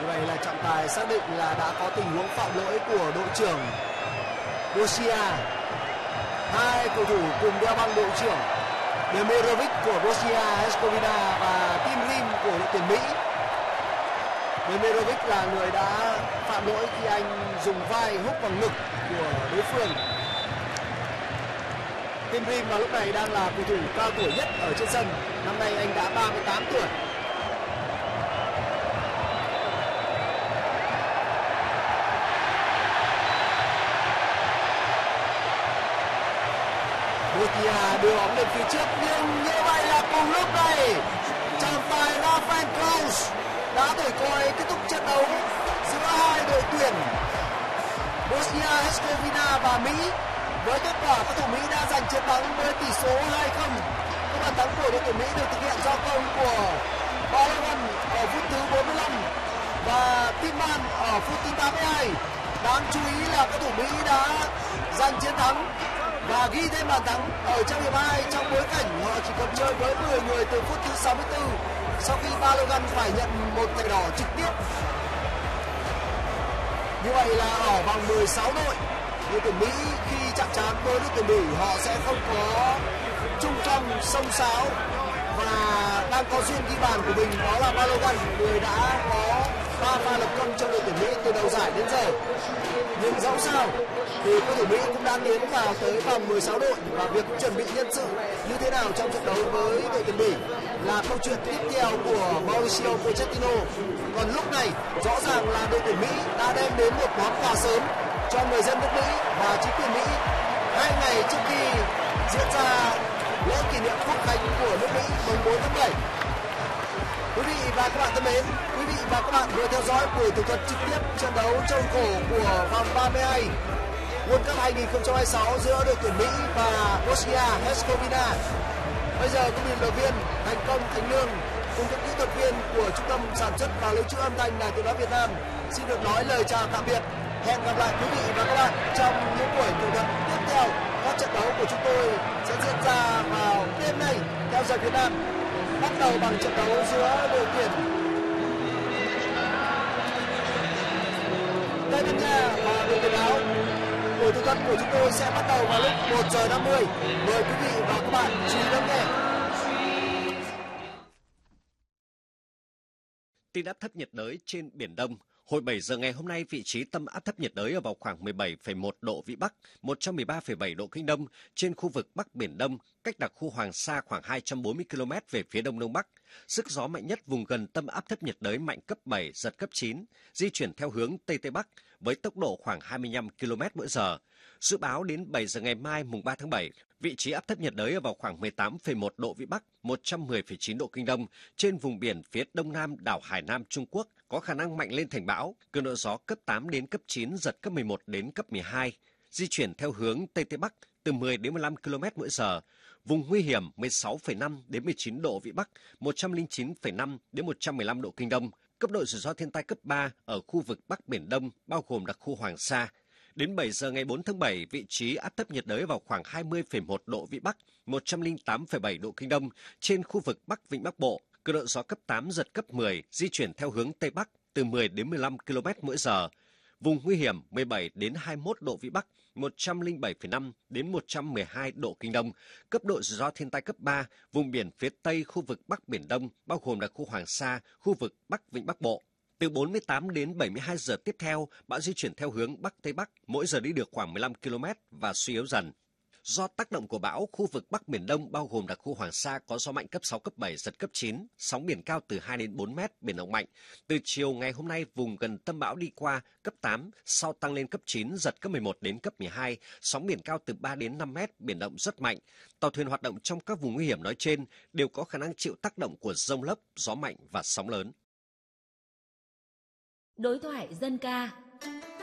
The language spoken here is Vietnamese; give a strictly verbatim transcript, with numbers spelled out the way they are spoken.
Như vậy là trọng tài xác định là đã có tình huống phạm lỗi của đội trưởng Bosnia. Hai cầu thủ cùng đeo băng đội trưởng Demirovic của Bosnia Herzegovina và Tim Rim của đội tuyển Mỹ. Demirovic là người đã phạm lỗi khi anh dùng vai húc vào ngực của đối phương. Tim Rim vào lúc này đang là cầu thủ cao tuổi nhất ở trên sân. Năm nay anh đã ba mươi tám tuổi. Bosnia đưa bóng lên phía trước, nhưng như vậy là cùng lúc này trọng tài Rafael Klaus đã thổi còi kết thúc trận đấu giữa hai đội tuyển Bosnia Herzegovina và Mỹ. Với kết quả, các thủ Mỹ đã giành chiến thắng với tỷ số hai không. Các bàn thắng của đội tuyển Mỹ được thực hiện do công của Balogun ở phút thứ bốn mươi lăm và Tillman ở phút thứ tám mươi hai. Đáng chú ý là các thủ Mỹ đã giành chiến thắng và ghi thêm bàn thắng ở trong hiệp hai trong bối cảnh họ chỉ còn chơi với mười người từ phút thứ sáu mươi tư sau khi Balogun phải nhận một thẻ đỏ trực tiếp. Như vậy là ở vòng mười sáu đội, đội tuyển Mỹ khi chạm trán với đội tuyển Bỉ họ sẽ không có trung phong xông xáo và đang có duyên ghi bàn của mình, đó là Balogun, người đã có ba pha lập công cho đội tuyển Mỹ từ đầu giải đến giờ. Nhưng dẫu sao thì cầu thủ Mỹ cũng đang tiến vào tới vòng mười sáu đội và việc chuẩn bị nhân sự như thế nào trong trận đấu với đội tuyển Bỉ là câu chuyện tiếp theo của Mauricio Pochettino. Còn lúc này rõ ràng là đội tuyển Mỹ đã đem đến một món quà sớm cho người dân nước Mỹ và chính quyền Mỹ hai ngày trước khi diễn ra lễ kỷ niệm quốc khánh của nước Mỹ mùng bốn tháng bảy. Quý vị và các bạn thân mến, quý vị và các bạn vừa theo dõi buổi tường thuật trực tiếp trận đấu châu khổ của vòng ba mươi hai World Cup hai không hai sáu giữa đội tuyển Mỹ và Bosnia Herzegovina. Bây giờ các biên tập viên Thành Công, Thành Lương cùng các kỹ thuật viên của Trung tâm Sản xuất và Lưu trữ Âm thanh Đài Tiếng nói Việt Nam xin được nói lời chào tạm biệt. Hẹn gặp lại quý vị và các bạn trong những buổi tường thuật tiếp theo. Các trận đấu của chúng tôi sẽ diễn ra vào đêm nay theo giờ Việt Nam. Bắt đầu bằng trận đấu giữa đội tuyển Tây Ban Nha và đội tuyển Áo. Buổi tường thuật của chúng tôi sẽ bắt đầu vào lúc một giờ năm mươi. Mời quý vị và các bạn chú ý lắng nghe. Tin áp thấp nhiệt đới trên Biển Đông. Hồi bảy giờ ngày hôm nay, vị trí tâm áp thấp nhiệt đới ở vào khoảng mười bảy phẩy một độ Vĩ Bắc, một trăm mười ba phẩy bảy độ Kinh Đông trên khu vực Bắc Biển Đông, cách đặc khu Hoàng Sa khoảng hai trăm bốn mươi ki lô mét về phía đông đông bắc. Sức gió mạnh nhất vùng gần tâm áp thấp nhiệt đới mạnh cấp bảy, giật cấp chín, di chuyển theo hướng Tây Tây Bắc với tốc độ khoảng hai mươi lăm ki lô mét mỗi giờ. Dự báo đến bảy giờ ngày mai mùng ba tháng bảy, vị trí áp thấp nhiệt đới ở vào khoảng mười tám phẩy một độ Vĩ Bắc, một trăm mười phẩy chín độ Kinh Đông trên vùng biển phía đông nam đảo Hải Nam Trung Quốc, có khả năng mạnh lên thành bão, cường độ gió cấp tám đến cấp chín, giật cấp mười một đến cấp mười hai, di chuyển theo hướng Tây Tây Bắc từ mười đến mười lăm ki lô mét mỗi giờ. Vùng nguy hiểm mười sáu phẩy năm đến mười chín độ Vĩ Bắc, một trăm lẻ chín phẩy năm đến một trăm mười lăm độ Kinh Đông. Cấp độ rủi ro thiên tai cấp ba ở khu vực Bắc Biển Đông, bao gồm đặc khu Hoàng Sa. Đến bảy giờ ngày bốn tháng bảy, vị trí áp thấp nhiệt đới vào khoảng hai mươi phẩy một độ Vĩ Bắc, một trăm lẻ tám phẩy bảy độ Kinh Đông trên khu vực Bắc Vịnh Bắc Bộ. Cường độ gió cấp tám, giật cấp mười, di chuyển theo hướng Tây Bắc từ mười đến mười lăm ki lô mét mỗi giờ. Vùng nguy hiểm mười bảy đến hai mươi mốt độ Vĩ Bắc, một trăm lẻ bảy phẩy năm đến một trăm mười hai độ Kinh Đông. Cấp độ rủi ro thiên tai cấp ba, vùng biển phía Tây khu vực Bắc Biển Đông, bao gồm đặc khu Hoàng Sa, khu vực Bắc Vịnh Bắc Bộ. Từ bốn mươi tám đến bảy mươi hai giờ tiếp theo, bão di chuyển theo hướng Bắc Tây Bắc, mỗi giờ đi được khoảng mười lăm ki lô mét và suy yếu dần. Do tác động của bão, khu vực Bắc Biển Đông bao gồm đặc khu Hoàng Sa có gió mạnh cấp sáu, cấp bảy, giật cấp chín, sóng biển cao từ hai đến bốn mét, biển động mạnh. Từ chiều ngày hôm nay, vùng gần tâm bão đi qua cấp tám, sau tăng lên cấp chín, giật cấp mười một đến cấp mười hai, sóng biển cao từ ba đến năm mét, biển động rất mạnh. Tàu thuyền hoạt động trong các vùng nguy hiểm nói trên đều có khả năng chịu tác động của dông lốc, gió mạnh và sóng lớn. Đối thoại dân ca.